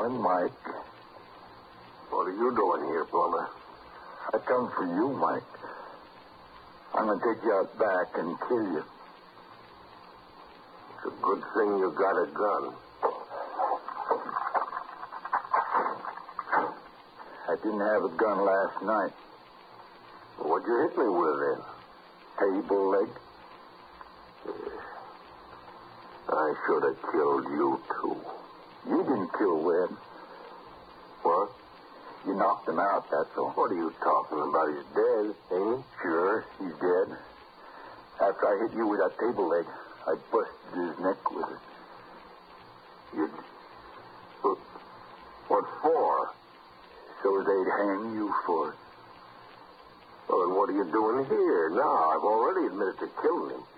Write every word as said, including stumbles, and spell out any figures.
going, Mike. What are you doing here, Plummer? I come for you, Mike. I'm going to take you out back and kill you. It's a good thing you got a gun. I didn't have a gun last night. What'd you hit me with, then? Table leg. I should have killed you, too. You didn't kill Webb. What? You knocked him out, that's all. What are you talking about? He's dead, ain't he? Sure, he's dead. After I hit you with that table leg, I busted his neck with it. You... What for? So they'd hang you for it. Well, then what are you doing here? Now, I've already admitted to killing him.